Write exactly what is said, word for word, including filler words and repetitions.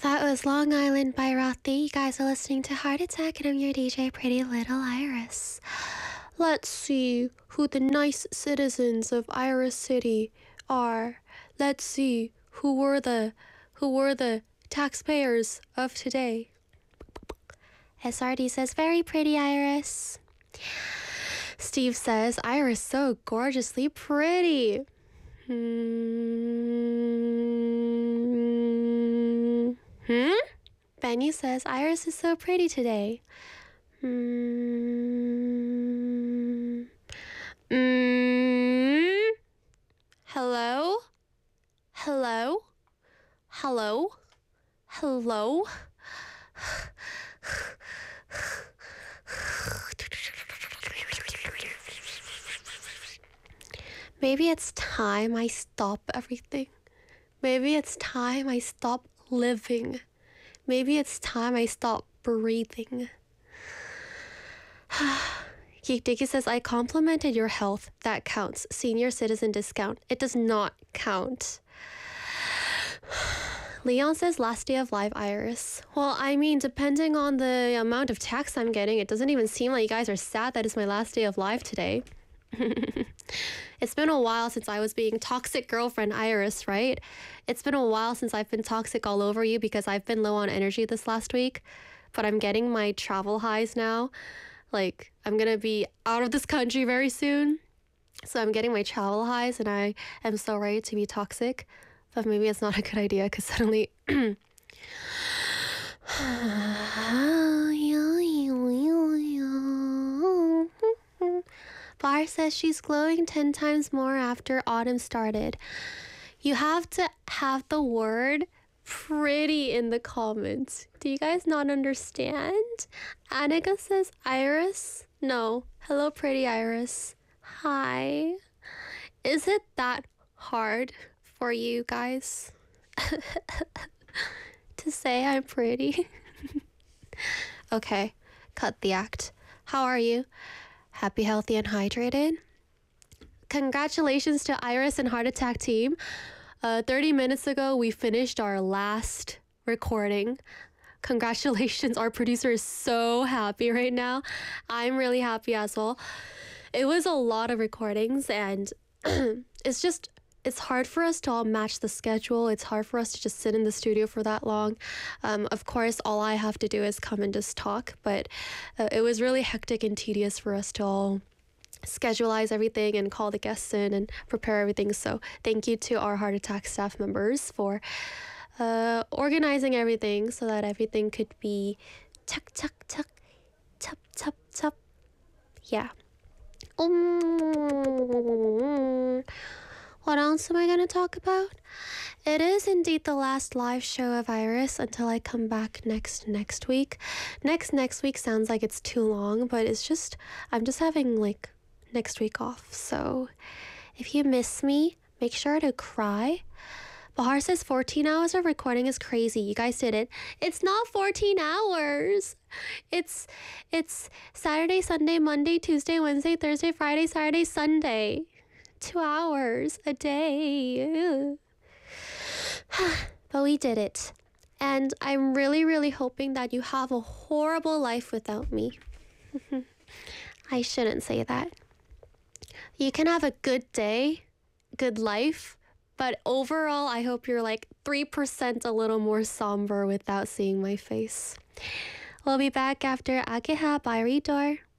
That was Long Island by Rothy. You guys are listening to Heart Attack, and I'm your D J, Pretty Little Iris. Let's see who the nice citizens of Iris City are. Let's see who were the who were the taxpayers of today. S R D says, very pretty, Iris. Steve says, Iris so gorgeously pretty. Hmm. Hmm? Benny says, Iris is so pretty today. Hmm. Mm. Hello? Hello? Hello? Hello? Maybe it's time I stop everything. Maybe it's time I stop living. Maybe it's time I stop breathing. Geek Dicky says, I complimented your health. That counts. Senior citizen discount. It does not count. Leon says, last day of live, Iris. Well, I mean, depending on the amount of text I'm getting, it doesn't even seem like you guys are sad that it's my last day of live today. It's been a while since I was being toxic girlfriend Iris, right? It's been a while since I've been toxic all over you because I've been low on energy this last week, but I'm getting my travel highs now. Like, I'm gonna be out of this country very soon, so I'm getting my travel highs and I am so ready to be toxic, but maybe it's not a good idea because suddenly Bar says she's glowing ten times more after autumn started. You have to have the word pretty in the comments. Do you guys not understand? Annika says, Iris? No. Hello, pretty Iris. Hi. Is it that hard for you guys to say I'm pretty? Okay, cut the act. How are you? Happy, healthy, and hydrated? Congratulations to Iris and Heart Attack team. Uh, thirty minutes ago, we finished our last recording. Congratulations. Our producer is so happy right now. I'm really happy as well. It was a lot of recordings, and it's just, it's hard for us to all match the schedule. It's hard for us to just sit in the studio for that long. Um, of course, all I have to do is come and just talk, but uh, it was really hectic and tedious for us to all scheduleize everything and call the guests in and prepare everything. So thank you to our Heart Attack staff members for uh, organizing everything so that everything could be tuck, tuck, tuck, tup, tup, tup. Yeah. Um, what else am I going to talk about? It is indeed the last live show of Iris until I come back next next week. Next next week sounds like it's too long, but it's just, I'm just having like next week off. So if you miss me, make sure to cry. Bahar says fourteen hours of recording is crazy. You guys did it. It's not fourteen hours. It's it's Saturday, Sunday, Monday, Tuesday, Wednesday, Thursday, Friday, Saturday, Sunday. Two hours a day. But we did it. And I'm really, really hoping that you have a horrible life without me. I shouldn't say that. You can have a good day, good life, but overall, I hope you're like three percent a little more somber without seeing my face. We'll be back after Akeha by Redor.